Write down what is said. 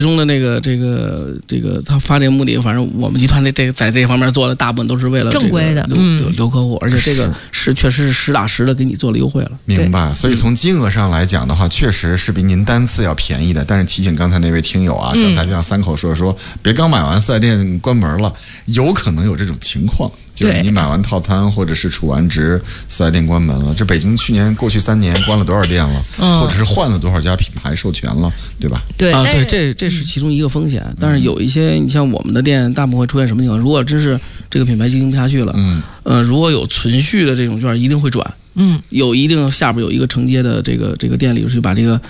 中的他发这个目的，反正我们集团在这方面做的大部分都是为了正规的留客户，而且这个确实是实打实的给你做了优惠了。 明白。所以从金额上来讲的话，确实是比您单次要便宜的。但是提醒刚才那位听友啊，刚才就像三口说，别刚买完4S店关门了，有可能有这种情况。就是你买完套餐或者是储完值，4S店关门了。这北京过去3年关了多少店了，或者是换了多少家品牌授权了，对吧？ 对啊，对，这是其中一个风险。但是有一些，你像我们的店，大部分会出现什么情况？如果真是这个品牌经营不下去了，如果有存续的这种券，一定会转。有一定下边有一个承接的这个店里去把这个